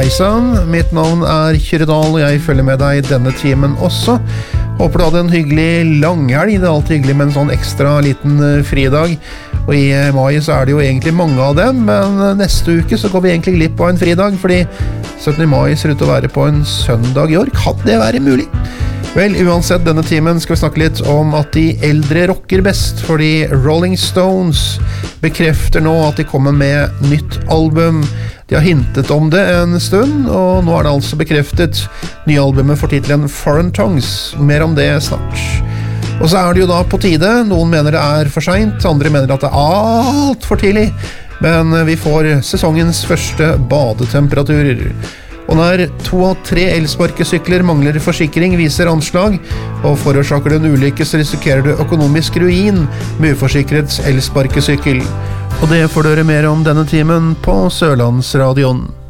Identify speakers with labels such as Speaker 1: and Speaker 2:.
Speaker 1: Hei sann, mitt navn Kyrre Dahl, og jeg følger med deg denne timen også. Håper du hadde en hyggelig langhelg. Det alltid hyggelig med en sånn ekstra liten fridag. Og i mai så det jo egentlig mange av dem, men neste uke så går vi egentlig glipp av en fridag, fordi 17. mai ser ut til å være på en søndag i år. Kan det være mulig? Vel, uansett, denne timen skal vi snakke litt om at de eldre rocker best, fordi Rolling Stones bekrefter nå at de kommer med nytt album. De har hintet om det en stund, og nå det altså bekreftet. Nye albumet får titelen Foreign Tongues. Mer om det snart. Og så det jo da på tide. Noen mener det for sent, andre mener at det alt for tidlig. Men vi får sesongens første badetemperaturer. Og når 2 av 3 elsparkesykler mangler forsikring, viser anslag, og forårsaker du en ulykke, så risikerer du økonomisk ruin med uforsikret elsparkesykkel. Og det får du høre mer om denne timen på Sørlandsradioen.